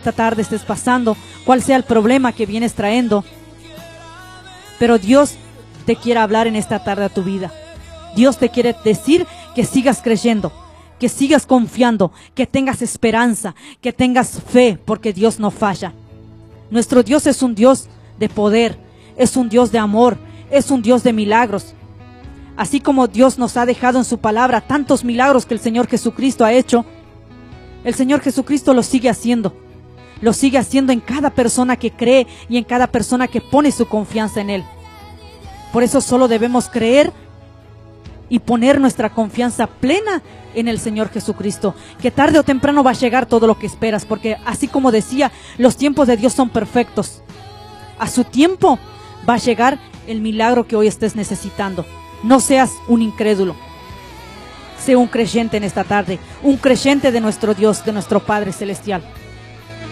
esta tarde estés pasando, cuál sea el problema que vienes trayendo. Pero Dios te quiere hablar en esta tarde a tu vida. Dios te quiere decir que sigas creyendo, que sigas confiando, que tengas esperanza, que tengas fe, porque Dios no falla. Nuestro Dios es un Dios de poder, es un Dios de amor, es un Dios de milagros. Así como Dios nos ha dejado en su palabra tantos milagros que el Señor Jesucristo ha hecho, el Señor Jesucristo lo sigue haciendo. Lo sigue haciendo en cada persona que cree y en cada persona que pone su confianza en Él. Por eso solo debemos creer y poner nuestra confianza plena en el Señor Jesucristo, que tarde o temprano va a llegar todo lo que esperas, porque así como decía, los tiempos de Dios son perfectos. A su tiempo va a llegar el milagro que hoy estés necesitando. No seas un incrédulo. Sé un creyente en esta tarde, un creyente de nuestro Dios, de nuestro Padre Celestial.